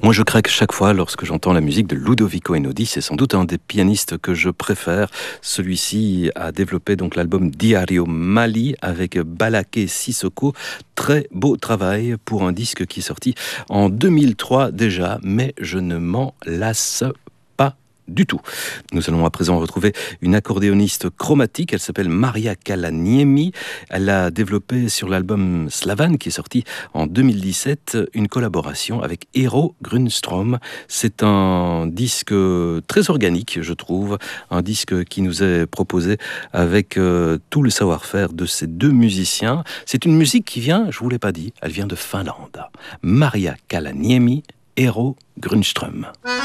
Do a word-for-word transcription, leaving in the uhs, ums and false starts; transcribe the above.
Moi, je craque chaque fois lorsque j'entends la musique de Ludovico Einaudi. C'est sans doute un des pianistes que je préfère. Celui-ci a développé donc l'album Diario Mali avec Balaké Sissoko. Très beau travail pour un disque qui est sorti en deux mille trois déjà, mais je ne m'en lasse pas du tout. Nous allons à présent retrouver une accordéoniste chromatique. Elle s'appelle Maria Kalaniemi. Elle a développé sur l'album Slavan, qui est sorti en deux mille dix-sept, une collaboration avec Eero Grundström. C'est un disque très organique, je trouve. Un disque qui nous est proposé avec euh, tout le savoir-faire de ces deux musiciens. C'est une musique qui vient, je ne vous l'ai pas dit, elle vient de Finlande. Maria Kalaniemi, Eero Grundström.